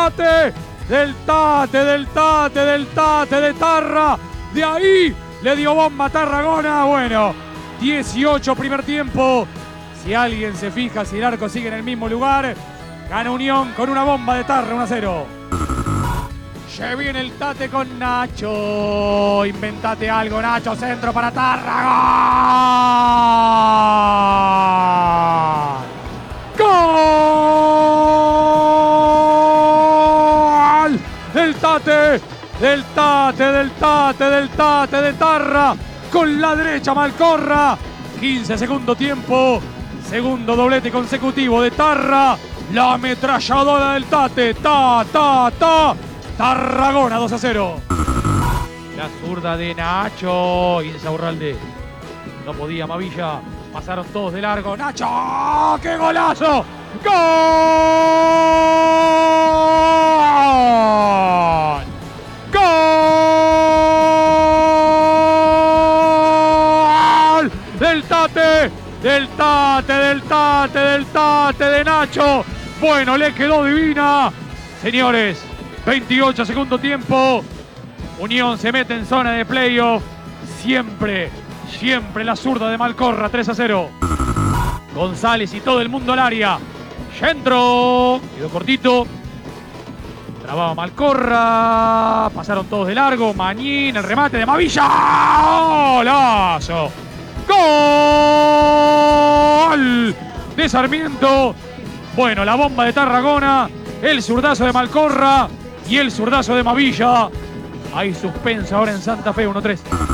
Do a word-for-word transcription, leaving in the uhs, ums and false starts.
Tate, del Tate, del Tate, del Tate, de Tarra. De ahí le dio bomba a Tarragona. Bueno, dieciocho primer tiempo. Si alguien se fija, si el arco sigue en el mismo lugar, gana Unión con una bomba de Tarra, uno a cero. Se viene el Tate con Nacho. Inventate algo, Nacho. Centro para Tarragona. ¡Gol! Del Tate, del Tate, del Tate, del Tate, de Tarra. Con la derecha Malcorra. quince segundo tiempo. Segundo doblete consecutivo de Tarra. La ametralladora del Tate. Ta, ta, ta. Tarragona dos a cero. La zurda de Nacho. Insaurralde. No podía Mavilla. Pasaron todos de largo. ¡Nacho! ¡Qué golazo! ¡Gol! ¡Gol! Del Tate. Del Tate, del Tate, del Tate, de Nacho. Bueno, le quedó divina. Señores, veintiocho segundo tiempo. Unión se mete en zona de playoff. Siempre, siempre la zurda de Malcorra, tres a cero. González y todo el mundo al área. Centro. Quedó cortito. Trababa Malcorra. Pasaron todos de largo. Mañín, el remate de Mavilla. ¡Golazo! ¡Gol! De Sarmiento. Bueno, la bomba de Tarragona, el zurdazo de Malcorra y el zurdazo de Mavilla. Hay suspenso ahora en Santa Fe, uno tres.